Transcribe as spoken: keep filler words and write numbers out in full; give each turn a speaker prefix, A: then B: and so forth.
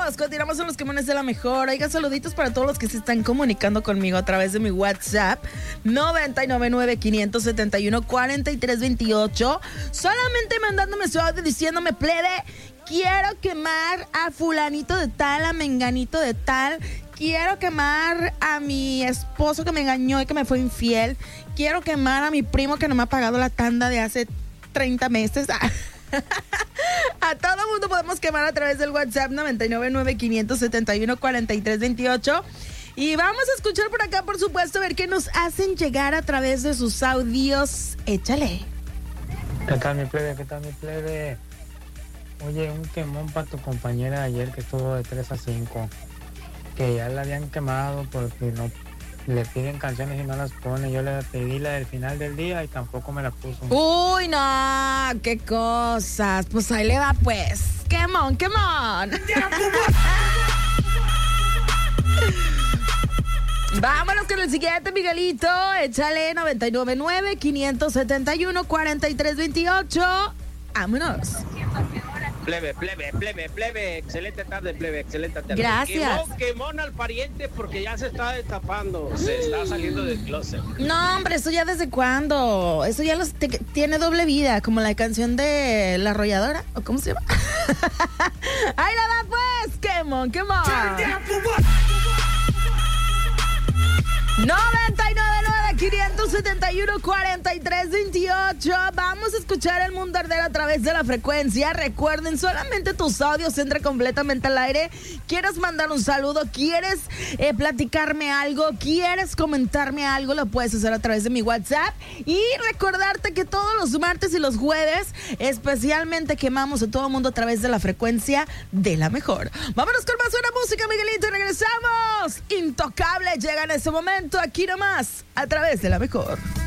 A: Continuamos, continuamos en los quemones de la mejor. Oiga, saluditos para todos los que se están comunicando conmigo a través de mi WhatsApp nueve nueve nueve, cinco siete uno, cuatro tres dos ocho. Solamente mandándome su audio diciéndome, plebe, quiero quemar a fulanito de tal, a menganito de tal. Quiero quemar a mi esposo que me engañó y que me fue infiel. Quiero quemar a mi primo que no me ha pagado la tanda de hace treinta meses. A todo mundo podemos quemar a través del WhatsApp nueve nueve nueve, cinco siete uno, cuatro tres dos ocho. Y vamos a escuchar por acá, por supuesto, a ver qué nos hacen llegar a través de sus audios. Échale.
B: ¿Qué tal, mi plebe? ¿Qué tal, mi plebe? Oye, un quemón para tu compañera de ayer que estuvo de tres a cinco. Que ya la habían quemado porque no le piden canciones y no las pone. Yo le pedí la del final del día y tampoco me la puso.
A: Uy, no, qué cosas. Pues ahí le va, pues. Quemón, quemón. Vámonos con el siguiente, Miguelito. Échale nueve nueve nueve, cinco siete uno, cuatro tres dos ocho. Vámonos.
C: Plebe, plebe, plebe, plebe, excelente tarde, plebe, excelente tarde.
A: Gracias.
C: Quemón, quemón al pariente porque ya se está destapando, se está saliendo del closet.
A: No, hombre, eso ya desde cuándo. Eso ya los te, tiene doble vida, como la canción de La Arrolladora, ¿o cómo se llama? Ahí la va, pues, quemón, quemón. noventa y nueve nueve, cinco siete uno, cuatro tres dos ocho. Vamos a escuchar el mundo arder a través de la frecuencia. Recuerden, solamente tus audios entran completamente al aire. ¿Quieres mandar un saludo? ¿Quieres eh, platicarme algo? ¿Quieres comentarme algo? Lo puedes hacer a través de mi WhatsApp. Y recordarte que todos los martes y los jueves especialmente quemamos a todo el mundo a través de la frecuencia de la mejor. Vámonos con más buena música, Miguelito, y regresamos. Intocable llega en este momento aquí nomás a través de la mejor.